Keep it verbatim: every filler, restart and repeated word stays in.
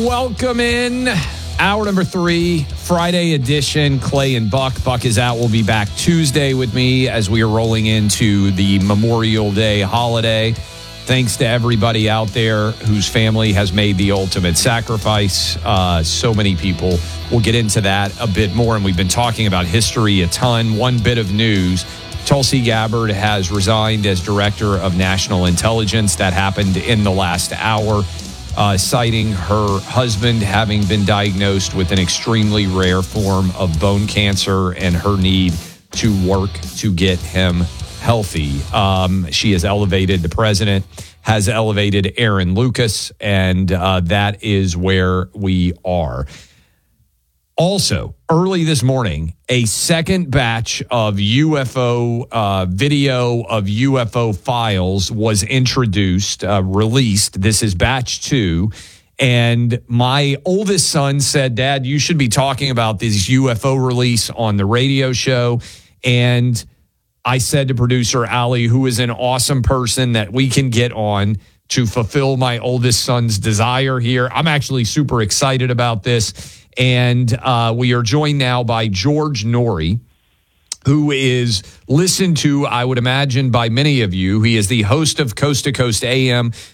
welcome in hour number three, Friday edition. Clay and Buck. Buck is out. We'll be back Tuesday with me as we are rolling into the Memorial Day holiday. Thanks to everybody out there whose family has made the ultimate sacrifice. Uh, so many people. We'll get into that a bit more. And we've been talking about history a ton. One bit of news. Tulsi Gabbard has resigned as Director of National Intelligence. That happened in the last hour, uh, citing her husband having been diagnosed with an extremely rare form of bone cancer and her need to work to get him healthy. Um, she has elevated, the president has elevated Aaron Lucas, and uh, that is where we are. Also, early this morning, a second batch of U F O uh, video of U F O files was introduced, uh, released. This is batch two. And my oldest son said, Dad, you should be talking about this U F O release on the radio show. And I said to producer Ali, who is an awesome person that we can get on to fulfill my oldest son's desire here. I'm actually super excited about this. And uh, we are joined now by George Noory, who is listened to, I would imagine, by many of you. He is the host of Coast to Coast A M